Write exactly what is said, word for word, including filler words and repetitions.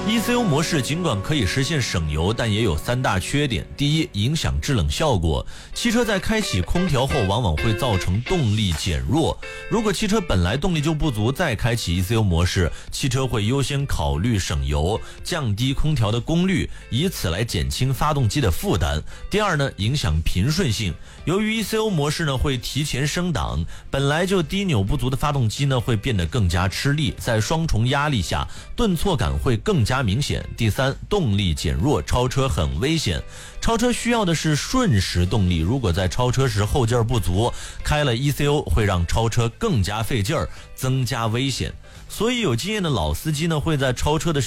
E C U 模式尽管可以实现省油，但也有三大缺点。第一，影响制冷效果。汽车在开启空调后，往往会造成动力减弱。如果汽车本来动力就不足，再开启 E C U 模式，汽车会优先考虑省油，降低空调的功率，以此来减轻发动机的负担。第二呢，影响平顺性。由于 E C U 模式呢会提前升档，本来就低扭不足的发动机呢会变得更加吃力，在双重压力下，顿挫感会更加明显。第三，动力减弱，超车很危险。超车需要的是瞬时动力，如果在超车时后劲不足，开了 E C U 会让超车更加费劲儿，增加危险。所以有经验的老司机呢会在超车的